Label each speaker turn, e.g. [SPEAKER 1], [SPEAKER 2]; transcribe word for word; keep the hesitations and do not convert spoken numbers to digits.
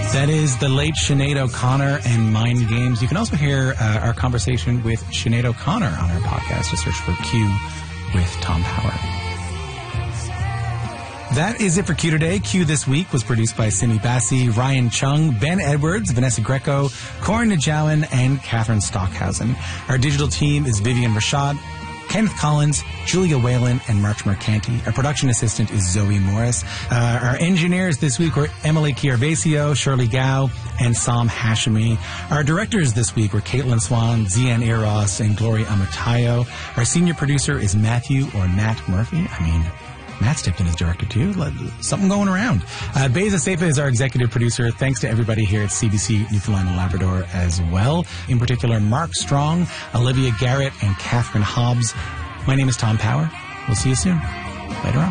[SPEAKER 1] That is the late Sinead O'Connor and Mind Games. You can also hear uh, our conversation with Sinead O'Connor on our podcast. Just search for Q with Tom Power. That is it for Q today. Q this week was produced by Simi Bassi, Ryan Chung, Ben Edwards, Vanessa Greco, Corin Najawan, and Catherine Stockhausen. Our digital team is Vivian Rashad, Kenneth Collins, Julia Whalen, and March Mercanti. Our production assistant is Zoe Morris. Uh, our engineers this week were Emily Chiarvesio, Shirley Gao, and Sam Hashimi. Our directors this week were Caitlin Swan, Zian Eros, and Gloria Amatayo. Our senior producer is Matthew or Matt Murphy. I mean, Matt stepped in as director too. Something going around. Uh, Beza Seifa is our executive producer. Thanks to everybody here at C B C Newfoundland and Labrador as well. In particular, Mark Strong, Olivia Garrett, and Catherine Hobbs. My name is Tom Power. We'll see you soon. Later on.